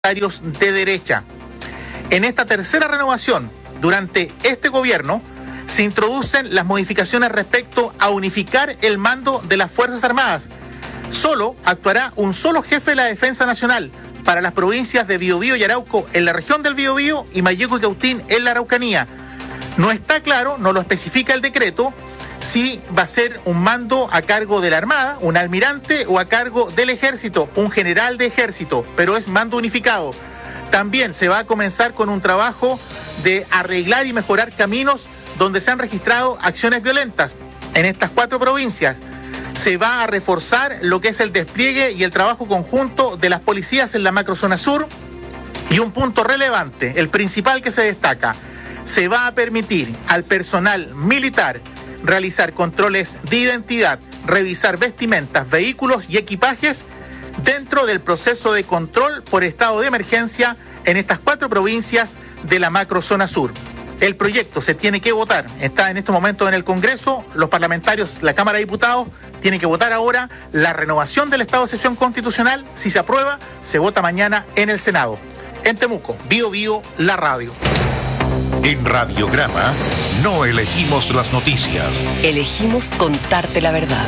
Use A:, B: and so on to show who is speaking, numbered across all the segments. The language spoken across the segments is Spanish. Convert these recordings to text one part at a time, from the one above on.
A: de derecha. En esta tercera renovación, durante este gobierno, se introducen las modificaciones respecto a unificar el mando de las Fuerzas Armadas. Solo actuará un solo jefe de la Defensa Nacional para las provincias de Biobío y Arauco en la región del Biobío y Mayeco y Cautín en la Araucanía. No está claro, no lo especifica el decreto, si va a ser un mando a cargo de la Armada, un almirante, o a cargo del Ejército, un general de Ejército, pero es mando unificado. También se va a comenzar con un trabajo de arreglar y mejorar caminos donde se han registrado acciones violentas en estas 4 provincias. Se va a reforzar lo que es el despliegue y el trabajo conjunto de las policías en la macrozona sur. Y un punto relevante, el principal que se destaca, se va a permitir al personal militar realizar controles de identidad, revisar vestimentas, vehículos y equipajes dentro del proceso de control por estado de emergencia en estas 4 provincias de la macrozona sur. El proyecto se tiene que votar, está en este momento en el Congreso, los parlamentarios, la Cámara de Diputados, tienen que votar ahora la renovación del estado de excepción constitucional. Si se aprueba, se vota mañana en el Senado. En Temuco, Biobío, la radio.
B: En Radiograma no elegimos las noticias.
C: Elegimos contarte la verdad.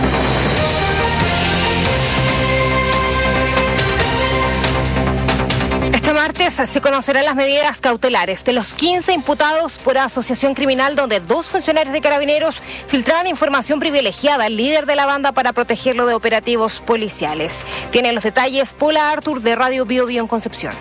C: Este martes se conocerán las medidas cautelares de los 15 imputados por asociación criminal, donde 2 funcionarios de Carabineros filtraron información privilegiada al líder de la banda para protegerlo de operativos policiales. Tiene los detalles Paula Artur de Radio Biobío en Concepción.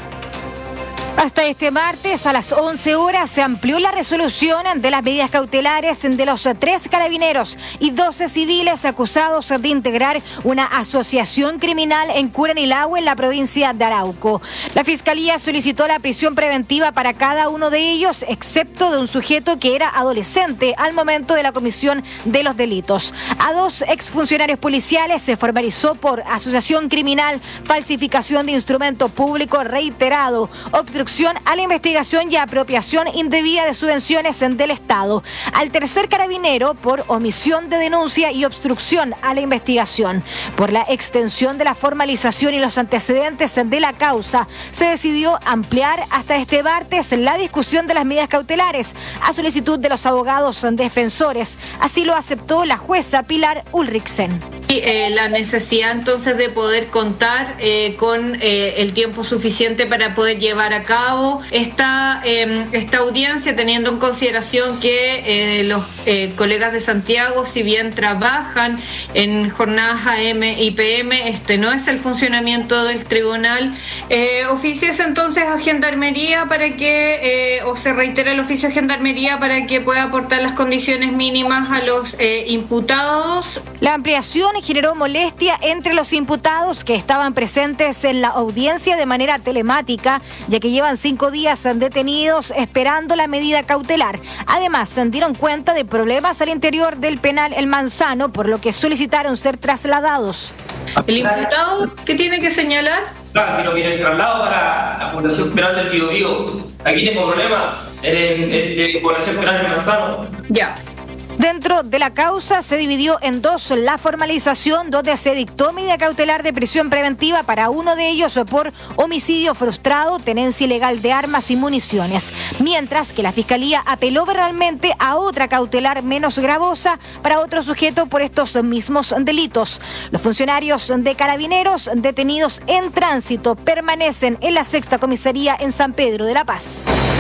C: Hasta este martes a las 11 horas se amplió la resolución de las medidas cautelares de los 3 carabineros y 12 civiles acusados de integrar una asociación criminal en Curanilahue, en la provincia de Arauco. La Fiscalía solicitó la prisión preventiva para cada uno de ellos, excepto de un sujeto que era adolescente al momento de la comisión de los delitos. A 2 exfuncionarios policiales se formalizó por asociación criminal, falsificación de instrumento público reiterado, obstrucción a la investigación y apropiación indebida de subvenciones del Estado. Al tercer carabinero por omisión de denuncia y obstrucción a la investigación. Por la extensión de la formalización y los antecedentes de la causa, se decidió ampliar hasta este martes la discusión de las medidas cautelares a solicitud de los abogados defensores. Así lo aceptó la jueza Pilar Ulriksen.
D: La necesidad entonces de poder contar con el tiempo suficiente para poder llevar a cabo esta audiencia, teniendo en consideración que los colegas de Santiago, si bien trabajan en jornadas AM y PM, este no es el funcionamiento del tribunal. Oficiese entonces a Gendarmería para que, o se reitere el oficio de Gendarmería para que pueda aportar las condiciones mínimas a los imputados.
C: La ampliación generó molestia entre los imputados que estaban presentes en la audiencia de manera telemática, ya que llevan 5 días detenidos esperando la medida cautelar. Además, se dieron cuenta de problemas al interior del penal El Manzano, por lo que solicitaron ser trasladados.
D: ¿El imputado qué tiene que señalar?
E: Claro, que no viene el traslado para la Fundación Penal del Biobío. Aquí tengo problemas en Fundación Penal del Manzano.
D: Ya.
C: Dentro de la causa se dividió en 2 la formalización, donde se dictó medida cautelar de prisión preventiva para uno de ellos por homicidio frustrado, tenencia ilegal de armas y municiones, mientras que la Fiscalía apeló verbalmente a otra cautelar menos gravosa para otro sujeto por estos mismos delitos. Los funcionarios de Carabineros detenidos en tránsito permanecen en la 6ª comisaría en San Pedro de la Paz.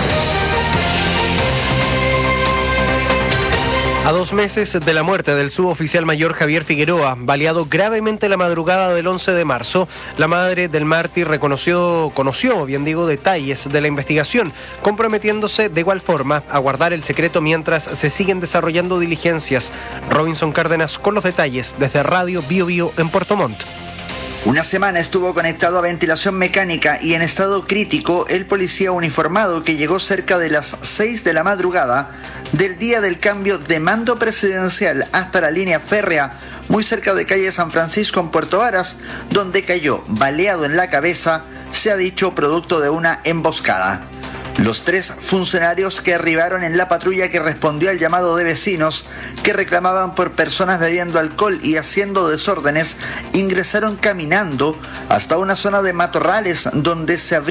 F: A 2 meses de la muerte del suboficial mayor Javier Figueroa, baleado gravemente la madrugada del 11 de marzo, la madre del mártir conoció detalles de la investigación, comprometiéndose de igual forma a guardar el secreto mientras se siguen desarrollando diligencias. Robinson Cárdenas con los detalles desde Radio Biobío en Puerto Montt.
G: Una semana estuvo conectado a ventilación mecánica y en estado crítico el policía uniformado que llegó cerca de las 6 de la madrugada del día del cambio de mando presidencial hasta la línea férrea, muy cerca de calle San Francisco en Puerto Varas, donde cayó baleado en la cabeza, se ha dicho producto de una emboscada. Los 3 funcionarios que arribaron en la patrulla que respondió al llamado de vecinos que reclamaban por personas bebiendo alcohol y haciendo desórdenes ingresaron caminando hasta una zona de matorrales donde se